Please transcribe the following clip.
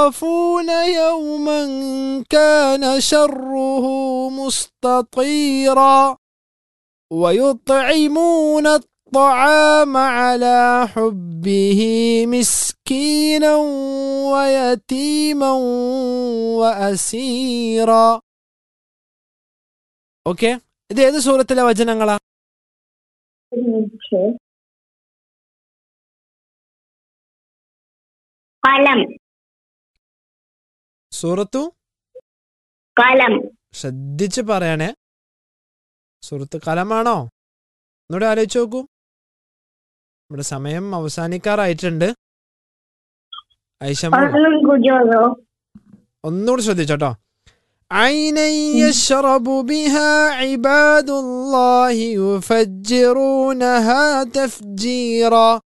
يخافون يوما كان شره مستطيرا ويطعمون الطعام على حبه مسكينا ويتيما وأسيرا. Okay, ഇത് ഏത് സൂറത്തിലെ വചനങ്ങളാ? കലം. സൂറത്തു കലം. ശ്രദ്ധിച്ച് പറയണേ. സൂറത്ത് കലമാണോ? ഒന്നുകൂടെ ആലോചിച്ച് നോക്കൂ. നമ്മുടെ സമയം അവസാനിക്കാറായിട്ടുണ്ട്. ഒന്നുകൂടി ശ്രദ്ധിച്ചോട്ടോ. عينا يشرب بها عباد الله يفجرونها تفجيرا